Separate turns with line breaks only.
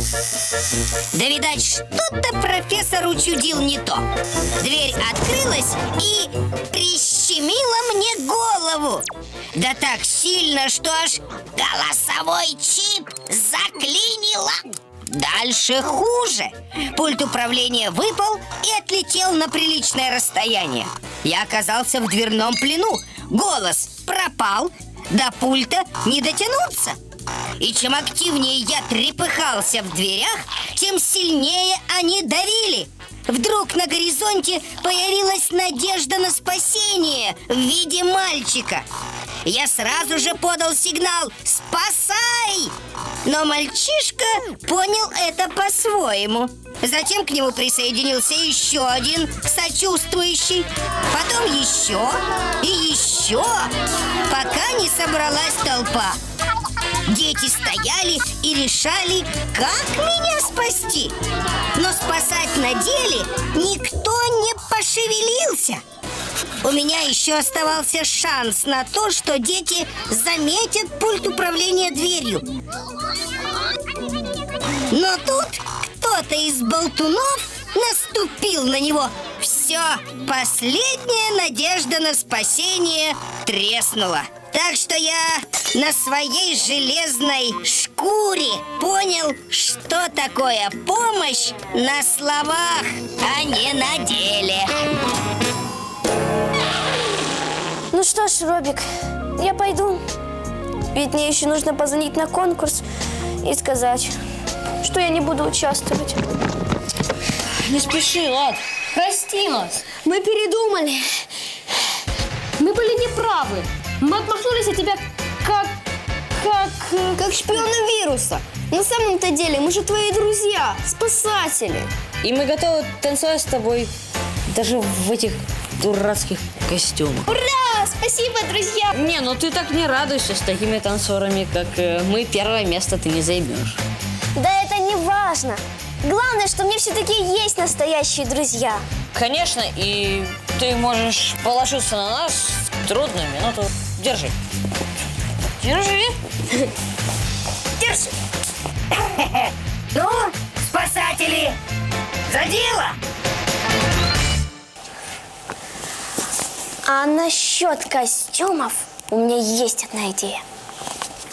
Да, видать, что-то профессор учудил не то. Дверь открылась и прищемила мне голову. Да так сильно, что аж голосовой чип заклинило. Дальше хуже. Пульт управления выпал и отлетел на приличное расстояние. Я оказался в дверном плену. Голос пропал, до пульта не дотянуться. И чем активнее я трепыхался в дверях, тем сильнее они давили. Вдруг на горизонте появилась надежда на спасение в виде мальчика. Я сразу же подал сигнал «Спасай!», но мальчишка понял это по-своему. Затем к нему присоединился еще один сочувствующий, потом еще и еще, пока не собралась толпа. Дети стояли и решали, как меня спасти. Но спасать на деле никто не пошевелился. У меня еще оставался шанс на то, что дети заметят пульт управления дверью. Но тут кто-то из болтунов наступил на него. Все, последняя надежда на спасение треснула. Так что я на своей железной шкуре понял, что такое помощь на словах, а не на деле.
Ну что ж, Робик, я пойду. Ведь мне еще нужно позвонить на конкурс и сказать, что я не буду участвовать.
Не спеши, Лад. Прости нас.
Мы передумали.
Мы были неправы. Мы отмахнулись от тебя
Как шпионы вируса. На самом-то деле мы же твои друзья, спасатели.
И мы готовы танцевать с тобой даже в этих дурацких костюмах.
Ура! Спасибо, друзья!
Не, ну ты так не радуйся с такими танцорами, как мы. Первое место ты не займешь.
Да это не важно. Главное, что мне все-таки есть настоящие друзья.
Конечно, и ты можешь положиться на нас в трудную минуту. Держи. Держи.
Держи. Ну, спасатели, за дело!
А насчет костюмов у меня есть одна идея.